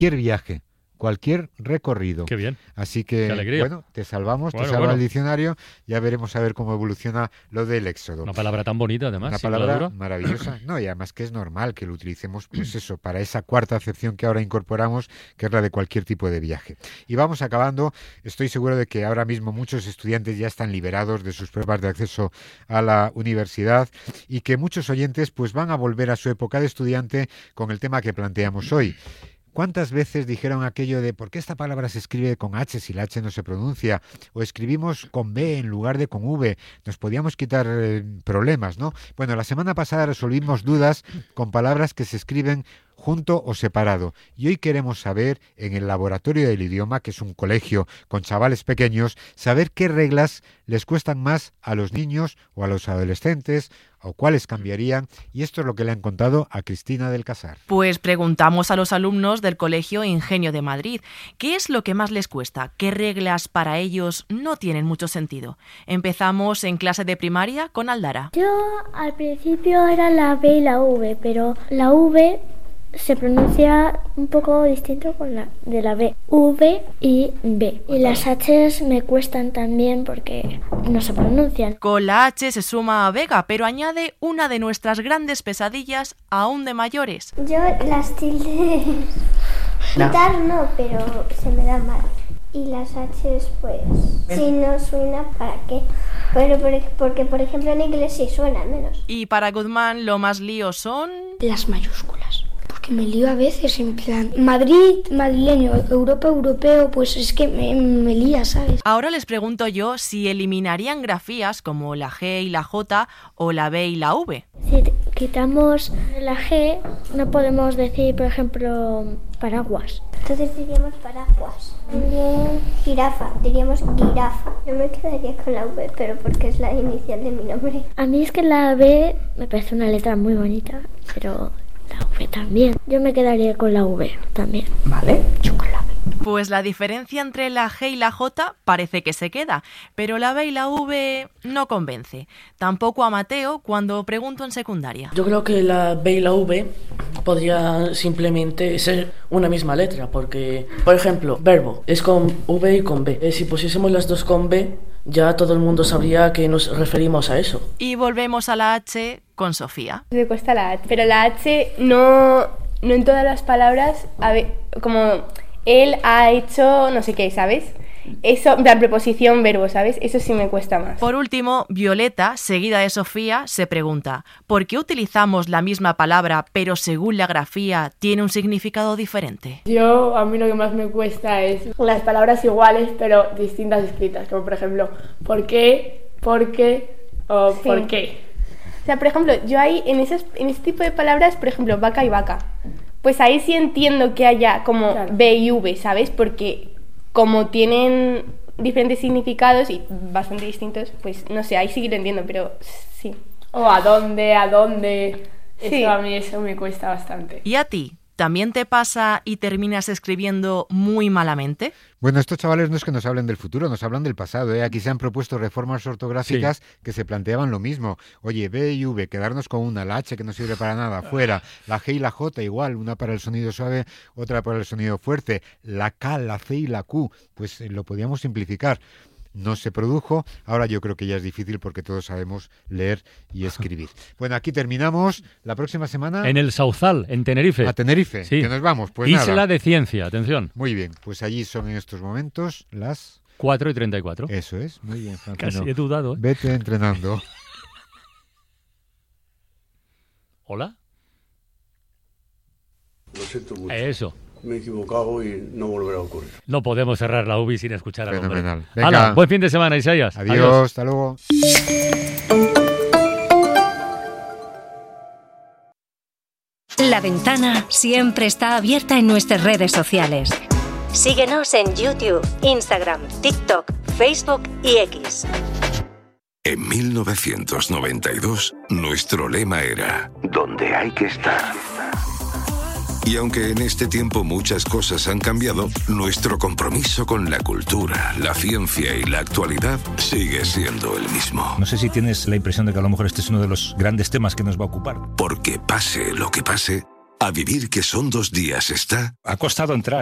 viaje, cualquier recorrido. Qué bien. Así que, qué alegría. bueno, te salvamos, Bueno, te salva bueno. el diccionario. Ya veremos a ver cómo evoluciona lo del éxodo. Una palabra tan bonita, además. Una palabra maravillosa. No, y además que es normal que lo utilicemos, pues eso, para esa cuarta acepción que ahora incorporamos, que es la de cualquier tipo de viaje. Y vamos acabando. Estoy seguro de que ahora mismo muchos estudiantes ya están liberados de sus pruebas de acceso a la universidad y que muchos oyentes pues van a volver a su época de estudiante con el tema que planteamos hoy. ¿Cuántas veces dijeron aquello de ¿por qué esta palabra se escribe con H si la H no se pronuncia? O escribimos con B en lugar de con V. Nos podíamos quitar problemas, ¿no? Bueno, la semana pasada resolvimos dudas con palabras que se escriben junto o separado. Y hoy queremos saber, en el Laboratorio del Idioma, que es un colegio con chavales pequeños, saber qué reglas les cuestan más a los niños o a los adolescentes, o cuáles cambiarían, y esto es lo que le han contado a Cristina del Casar. Pues preguntamos a los alumnos del Colegio Ingenio de Madrid, ¿qué es lo que más les cuesta? ¿Qué reglas para ellos no tienen mucho sentido? Empezamos en clase de primaria con Aldara. Yo al principio era la B y la V, pero la V se pronuncia un poco distinto con la de la B, V y B. Y las H's me cuestan también porque no se pronuncian. Con la H se suma a Vega, pero añade una de nuestras grandes pesadillas aún de mayores. Yo las tildes quitar no, pero se me da mal. Y las H's pues si no suena, ¿para qué? Pero porque por ejemplo en inglés sí suena al menos. Y para Guzmán lo más lío son las mayúsculas. Porque me lío a veces, en plan, Madrid, madrileño, Europa, europeo, pues es que me lía, ¿sabes? Ahora les pregunto yo si eliminarían grafías como la G y la J o la B y la V. Si quitamos la G, no podemos decir, por ejemplo, paraguas. Entonces diríamos paraguas. También jirafa, diríamos girafa. Yo me quedaría con la V, pero porque es la inicial de mi nombre. A mí es que la B me parece una letra muy bonita, pero la V también. Yo me quedaría con la V también. Vale, yo con la B. Pues la diferencia entre la G y la J parece que se queda, pero la B y la V no convence. Tampoco a Mateo cuando pregunto en secundaria. Yo creo que la B y la V podría simplemente ser una misma letra, porque, por ejemplo, verbo es con V y con B. Si pusiésemos las dos con B, ya todo el mundo sabría que nos referimos a eso. Y volvemos a la H con Sofía. Me cuesta la H, pero la H no en todas las palabras, a ver, como él ha hecho no sé qué, ¿sabes? Eso, la preposición verbo, ¿sabes? Eso sí me cuesta más. Por último, Violeta, seguida de Sofía, se pregunta ¿por qué utilizamos la misma palabra pero según la grafía tiene un significado diferente? A mí lo que más me cuesta es las palabras iguales pero distintas escritas, como por ejemplo ¿por qué? ¿Por qué? O sí. ¿Por qué? O sea, por ejemplo, yo ahí en ese tipo de palabras, por ejemplo, vaca y vaca, pues ahí sí entiendo que haya como claro. B y V, ¿sabes? Porque como tienen diferentes significados y bastante distintos, pues no sé, ahí sí lo entiendo, pero sí. O a dónde, sí. Eso a mí eso me cuesta bastante. ¿Y a ti? ¿También te pasa y terminas escribiendo muy malamente? Bueno, estos chavales no es que nos hablen del futuro, nos hablan del pasado, ¿eh? Aquí se han propuesto reformas ortográficas que se planteaban lo mismo. Oye, B y V, quedarnos con una, la H que no sirve para nada, fuera. La G y la J igual, una para el sonido suave, otra para el sonido fuerte. La K, la C y la Q, pues lo podíamos simplificar. No se produjo, ahora yo creo que ya es difícil porque todos sabemos leer y escribir. Bueno, aquí terminamos, la próxima semana... En el Sauzal, en Tenerife. A Tenerife, sí. Que nos vamos, pues Isla nada. de Ciencia, atención. Muy bien, pues allí son en estos momentos las... 4:34. Eso es, muy bien, Francino. Casi he dudado, ¿eh? Vete entrenando. ¿Hola? Lo siento mucho. Eso. Me he equivocado y no volverá a ocurrir. No podemos cerrar la UBI sin escuchar al hombre. Fenomenal. Hala, buen fin de semana, Isaías. Adiós, hasta luego. La ventana siempre está abierta en nuestras redes sociales. Síguenos en YouTube, Instagram, TikTok, Facebook y X. En 1992, nuestro lema era «Donde hay que estar». Y aunque en este tiempo muchas cosas han cambiado, nuestro compromiso con la cultura, la ciencia y la actualidad sigue siendo el mismo. No sé si tienes la impresión de que a lo mejor este es uno de los grandes temas que nos va a ocupar. Porque pase lo que pase, A vivir que son 2 días está... Ha costado entrar.